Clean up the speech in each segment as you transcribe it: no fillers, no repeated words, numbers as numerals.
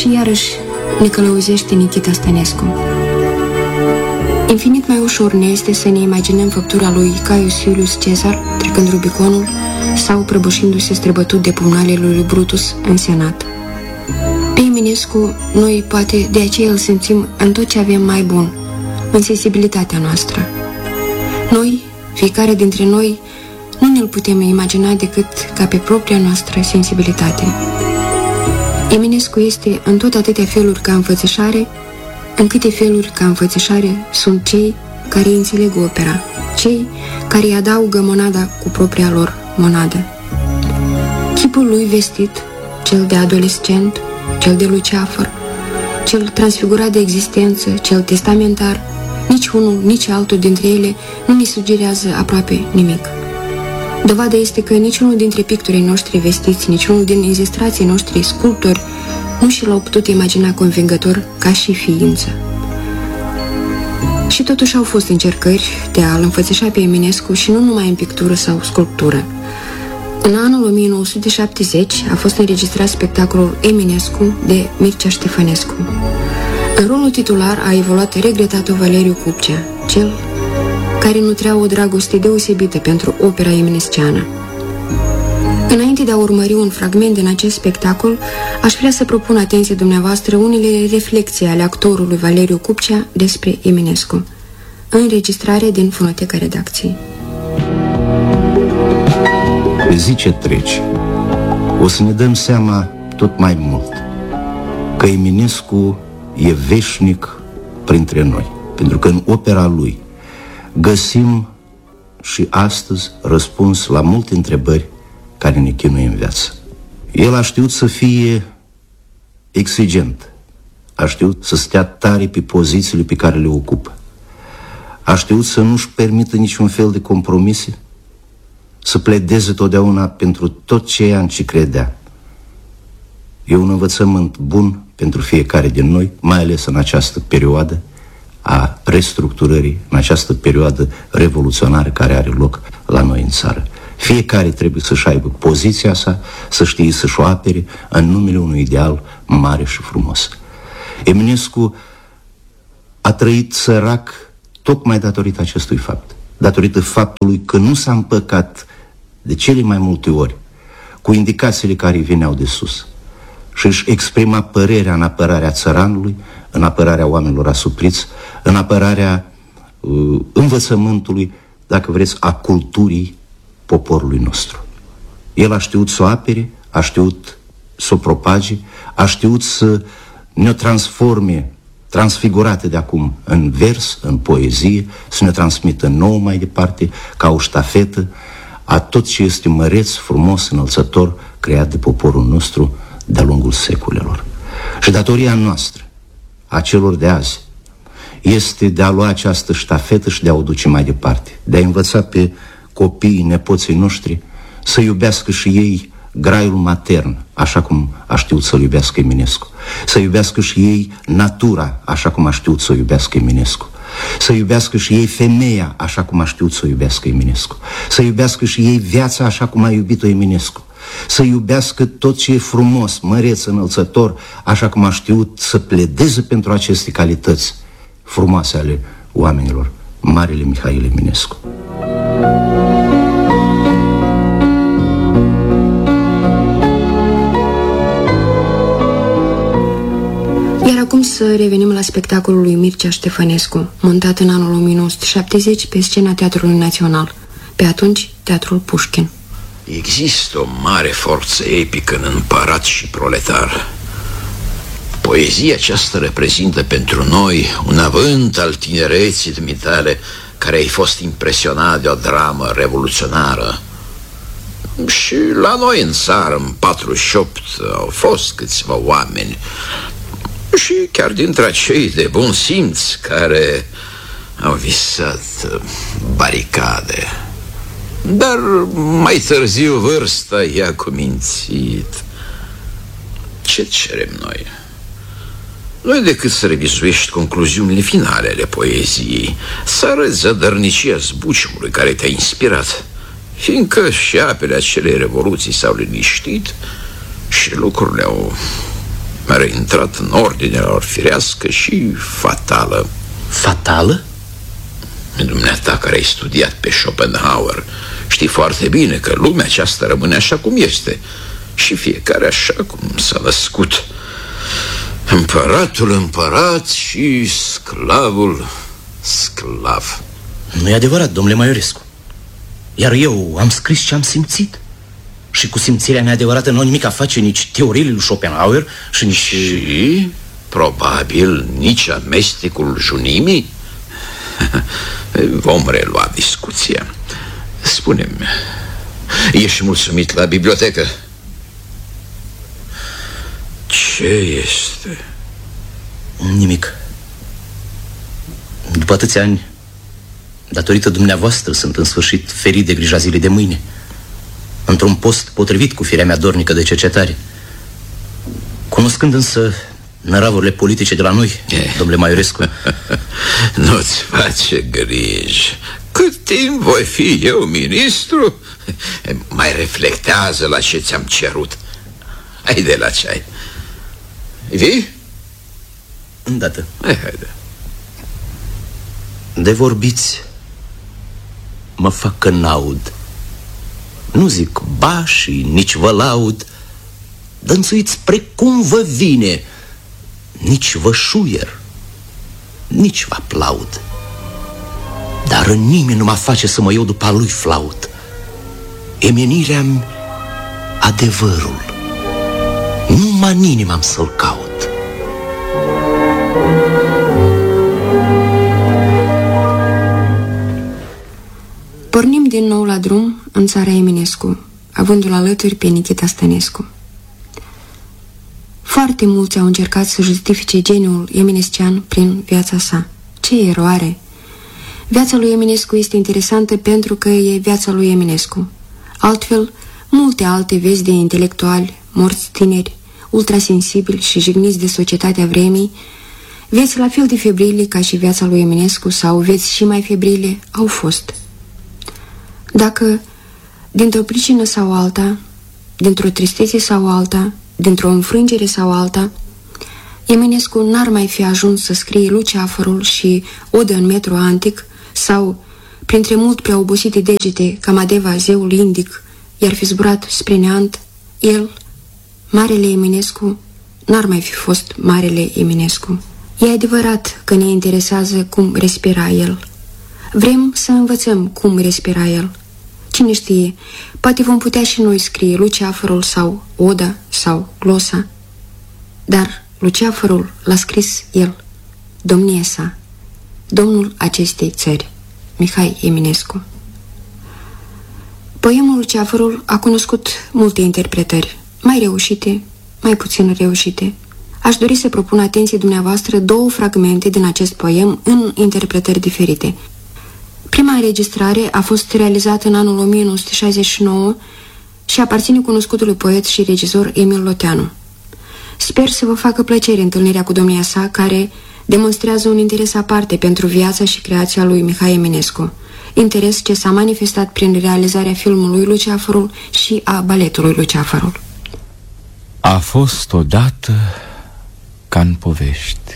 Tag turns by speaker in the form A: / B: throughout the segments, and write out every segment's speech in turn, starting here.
A: Și iarăși ne călăuzește Nichita Stănescu. Infinit mai ușor ne este să ne imaginăm făptura lui Caius Iulius Cezar trecând Rubiconul sau prăbușindu-se străbătut de pumnalele lui Brutus în Senat. Pe Eminescu, noi poate de aceea îl simțim în tot ce avem mai bun, în sensibilitatea noastră. Noi, fiecare dintre noi, nu ne-l putem imagina decât ca pe propria noastră sensibilitate. Eminescu este în tot atâtea feluri ca înfățișare, în câte feluri ca înfățișare sunt cei care înțeleg opera, cei care îi adaugă monada cu propria lor monadă. Chipul lui vestit, cel de adolescent, cel de luceafăr, cel transfigurat de existență, cel testamentar, nici unul, nici altul dintre ele nu ne sugerează aproape nimic. Dovada este că niciunul dintre pictorii noștri vestiți, niciunul din ilustrații noștri sculptori nu și l-au putut imagina convingător ca și ființă. Și totuși au fost încercări de a-l înfățișa pe Eminescu și nu numai în pictură sau sculptură. În anul 1970 a fost înregistrat spectacolul Eminescu de Mircea Ștefănescu. În rolul titular a evoluat regretatul Valeriu Cupcea, cel care nutrea o dragoste deosebită pentru opera eminesceană. Înainte de a urmări un fragment din acest spectacol, aș vrea să propun atenție dumneavoastră unele reflexii ale actorului Valeriu Cupcea despre Eminescu. Înregistrare din Fonoteca Redacției.
B: Pe zi ce trece, o să ne dăm seama tot mai mult că Eminescu e veșnic printre noi, pentru că în opera lui găsim și astăzi răspuns la multe întrebări care ne chinuie în viață. El a știut să fie exigent, a știut să stea tare pe pozițiile pe care le ocupă, a știut să nu-și permită niciun fel de compromise, să pledeze totdeauna pentru tot ceea în ce credea. E un învățământ bun pentru fiecare din noi, mai ales în această perioadă a restructurării, în această perioadă revoluționară care are loc la noi în țară. Fiecare trebuie să-și aibă poziția sa, să știe să-și o apere în numele unui ideal mare și frumos. Eminescu a trăit sărac tocmai datorită acestui fapt, datorită faptului că nu s-a împăcat de cele mai multe ori cu indicațiile care veneau de sus și își exprima părerea în apărarea țăranului, în apărarea oamenilor asupriți, în apărarea învățământului, dacă vreți, a culturii poporului nostru. El a știut să o apere, a știut să o propage, a știut să ne transforme transfigurate de acum în vers, în poezie, să ne transmită nouă mai departe, ca o ștafetă a tot ce este măreț, frumos, înălțător, creat de poporul nostru de-a lungul secolelor. Și datoria noastră, a celor de azi, este de a lua această ștafetă și de a o duce mai departe, de a învăța pe copiii, nepoții noștri să iubească și ei graiul matern, așa cum a știut să-l iubească Eminescu, să iubească și ei natura, așa cum a știut să o iubească Eminescu, să iubească și ei femeia, așa cum a știut să o iubească Eminescu, să iubească și ei viața, așa cum a iubit-o Eminescu, să iubească tot ce e frumos, măreț, înălțător, așa cum a știut să pledeze pentru aceste calități frumoase ale oamenilor, Marele Mihail Eminescu.
A: Iar acum să revenim la spectacolul lui Mircea Ștefănescu, montat în anul 1970 pe scena Teatrului Național, pe atunci Teatrul Pușkin.
C: Există o mare forță epică în împărat și proletar. Poezia aceasta reprezintă pentru noi un avânt al tinereții dumitale, care ai fost impresionat de o dramă revoluționară. Și la noi în țară, în 48, au fost câțiva oameni, și chiar dintre acei de bun simț, care au visat baricade. Dar mai târziu vârsta i-a cumințit. Ce cerem noi? Nu e decât să revizuiești concluziunile finale ale poeziei, să arăți zădărnicia zbuciumului care te-a inspirat, fiindcă și apele acelei revoluții s-au liniștit și lucrurile au mi-a reintrat în ordinea lor firească și fatală.
B: Fatală?
C: Dumneata care ai studiat pe Schopenhauer, știi foarte bine că lumea aceasta rămâne așa cum este și fiecare așa cum s-a născut. Împăratul împărat și sclavul sclav.
B: Nu e adevărat, domnule Maiorescu. Iar eu am scris ce am simțit. Și cu simțirea mea adevărată nu au nimic a face nici teoriile lui Schopenhauer și nici...
C: Și probabil nici amestecul junimii? Vom relua discuția. Spune-mi, ești mulțumit la bibliotecă? Ce este?
B: Nimic. După atâția ani, datorită dumneavoastră, sunt în sfârșit ferit de grija zilei de mâine, într-un post potrivit cu firea mea dornică de cercetare. Cunoscând însă năravurile politice de la noi, domnule Maiorescu...
C: Nu-ți face griji. Cât timp voi fi eu ministru, mai reflectează la ce ți-am cerut. Haide la ceai. Vii?
B: Îndată.
C: Haide.
B: De vorbiți mă fac că n-aud. Nu zic ba și nici vă laud. Dănțuiți precum vă vine. Nici vă șuier, nici vă aplaud. Dar nimeni nu mă face să mă iau după lui flaut. Emenirea-mi adevărul, numai în inimă am să-l caut.
A: Pornim din nou la drum în țara Eminescu, avându-l alături pe Nichita Stănescu. Foarte mulți au încercat să justifice geniul eminescian prin viața sa. Ce eroare! Viața lui Eminescu este interesantă pentru că e viața lui Eminescu. Altfel, multe alte vieți de intelectuali, morți tineri, ultrasensibili și jigniți de societatea vremii, vieți la fel de febrile ca și viața lui Eminescu sau vieți și mai febrile au fost. Dacă, dintr-o pricină sau alta, dintr-o tristețe sau alta, dintr-o înfrângere sau alta, Eminescu n-ar mai fi ajuns să scrie Luceafărul și Odă în metru antic sau, printre mult prea obosite degete, Camadeva, zeul indic, i-ar fi zburat spre neant, el, marele Eminescu, n-ar mai fi fost marele Eminescu. E adevărat că ne interesează cum respira el. Vrem să învățăm cum respira el. Cine știe, poate vom putea și noi scrie Luceafărul sau Oda sau Glosa. Dar Luceafărul l-a scris el, domnie sa, domnul acestei țări, Mihai Eminescu. Poemul Luceafărul a cunoscut multe interpretări, mai reușite, mai puțin reușite. Aș dori să propun atenție dumneavoastră două fragmente din acest poem în interpretări diferite. Prima înregistrare a fost realizată în anul 1969 și aparține cunoscutului poet și regizor Emil Loteanu. Sper să vă facă plăcere întâlnirea cu domnia sa, care demonstrează un interes aparte pentru viața și creația lui Mihai Eminescu, interes ce s-a manifestat prin realizarea filmului Luceafărul și a baletului Luceafărul.
D: A fost odată ca în povești,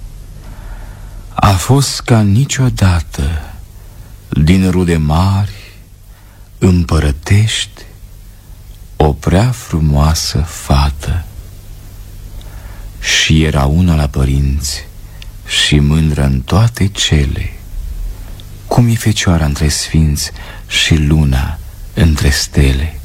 D: a fost ca niciodată, din rude mari, împărătești, o prea frumoasă fată. Și era una la părinți și mândră în toate cele, cum e fecioara între sfinți și luna între stele.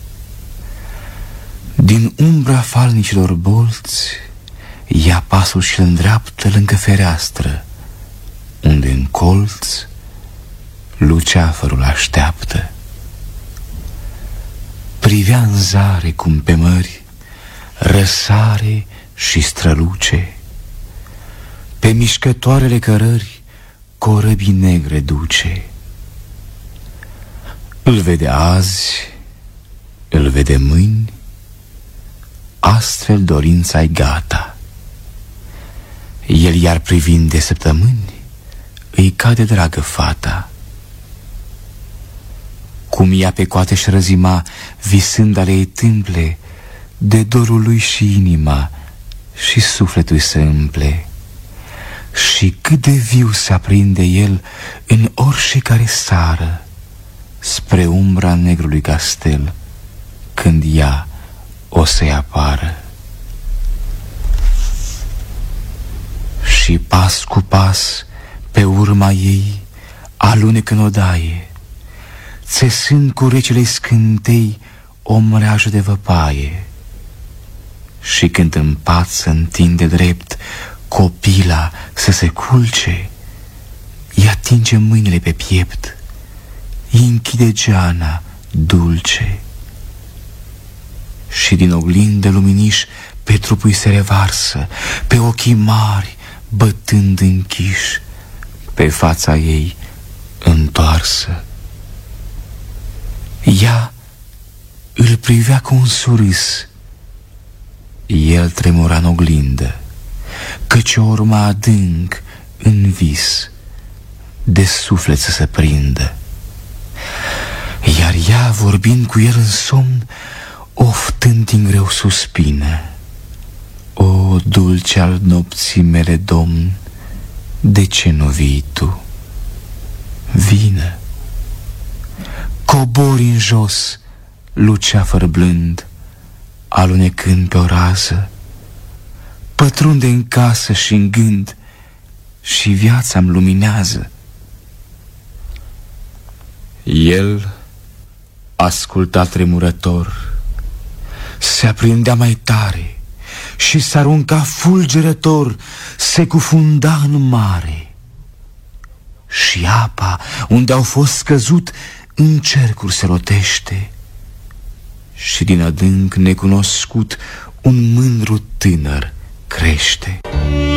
D: Din umbra falnicilor bolți, ia pasul și îndreaptă lângă fereastră, unde în colț Luceafărul așteaptă. Privea în zare cum pe mări răsare și străluce, pe mișcătoarele cărări corăbii negre duce. Îl vede azi, îl vede mâini, astfel dorința-i gata. El iar privind de săptămâni, îi cade dragă fata. Cum ea pe coate-și răzima, visând ale ei tâmple, de dorul lui și inima și sufletul se împle. Și cât de viu se aprinde el în oricare sară spre umbra negrului castel, când ea o să-i apară. Și pas cu pas pe urma ei alunecă în odaie, țesând cu recele scântei o mreajă de văpaie. Și când în pat se întinde drept copila să se culce, îi atinge mâinile pe piept, îi închide geana dulce. Și din oglindă luminiș pe trupul se revarsă, pe ochii mari bătând închiși, pe fața ei întoarsă. Ea îl privea cu un surâs, el tremura în oglindă, căci o urma adânc în vis, de suflet să se prindă. Iar ea, vorbind cu el în somn, oftând din greu suspină: o, dulce al nopții mele, domn, de ce nu vii tu? Vină! Cobori în jos, luceafăr blând, alunecând pe o rază, pătrunde în casă și în gând, și viața-mi luminează. El asculta tremurător, se aprindea mai tare și s-arunca fulgerător, se cufunda în mare. Și apa, unde au fost scăzut, în cercuri se rotește, și din adânc necunoscut un mândru tânăr crește.